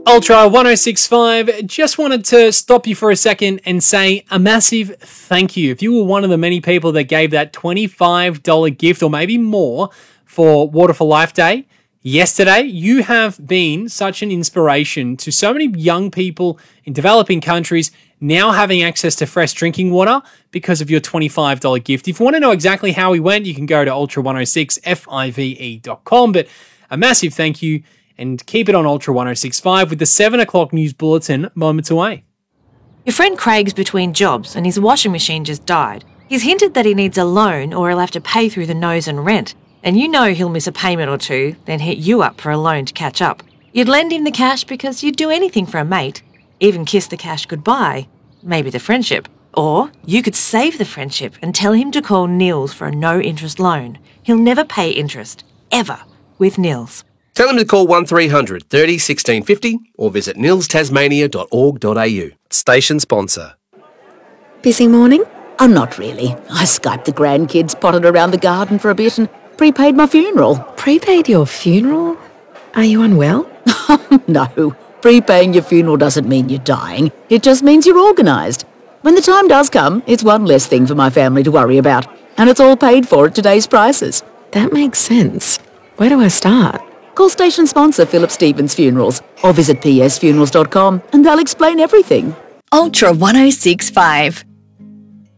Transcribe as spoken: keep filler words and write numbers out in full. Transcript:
Ultra one oh six point five, just wanted to stop you for a second and say a massive thank you. If you were one of the many people that gave that twenty-five dollars gift or maybe more for Water for Life Day yesterday, you have been such an inspiration to so many young people in developing countries now having access to fresh drinking water because of your twenty-five dollars gift. If you want to know exactly how we went, you can go to ultra one oh six five dot com. But a massive thank you. And keep it on Ultra one oh six point five with the seven o'clock news bulletin moments away. Your friend Craig's between jobs and his washing machine just died. He's hinted that he needs a loan or he'll have to pay through the nose and rent. And you know he'll miss a payment or two, then hit you up for a loan to catch up. You'd lend him the cash because you'd do anything for a mate. Even kiss the cash goodbye. Maybe the friendship. Or you could save the friendship and tell him to call Nils for a no-interest loan. He'll never pay interest. Ever. With Nils. Tell him to call one three hundred thirty sixteen fifty or visit nils tasmania dot org dot a u. Station sponsor. Busy morning? Oh, not really. I Skyped the grandkids, potted around the garden for a bit and prepaid my funeral. Prepaid your funeral? Are you unwell? No. Prepaying your funeral doesn't mean you're dying. It just means you're organised. When the time does come, it's one less thing for my family to worry about. And it's all paid for at today's prices. That makes sense. Where do I start? Call station sponsor Philip Stevens Funerals or visit p s funerals dot com and they'll explain everything. Ultra one oh six point five.